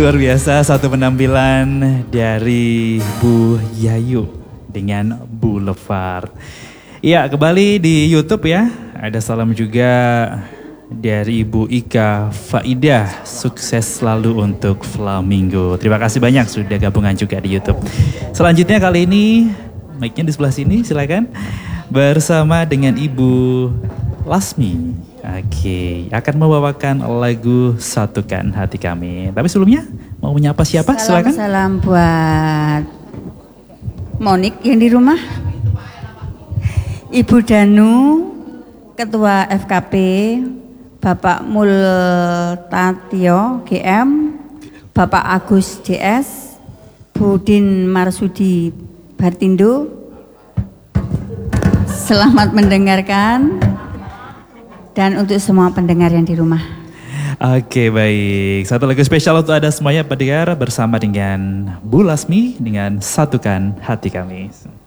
Luar biasa satu penampilan dari Bu Yayu dengan Boulevard. Ya, kembali di YouTube ya. Ada salam juga dari Ibu Ika Faidah. Sukses selalu untuk Flamingo. Terima kasih banyak sudah gabungan juga di YouTube. Selanjutnya kali ini mic-nya di sebelah sini, silakan. Bersama dengan Ibu Lasmi. Oke, akan membawakan lagu Satukan Hati Kami. Tapi sebelumnya mau menyapa siapa? Silakan. Salam buat Monik yang di rumah. Ibu Danu, Ketua FKP, Bapak Multatio GM, Bapak Agus DS, Budin Marsudi Bartindo. Selamat mendengarkan. Dan untuk semua pendengar yang di rumah. Oke, baik. Satu lagu spesial untuk ada semuanya pendengar bersama dengan Bu Lasmi dengan Satukan Hati Kami.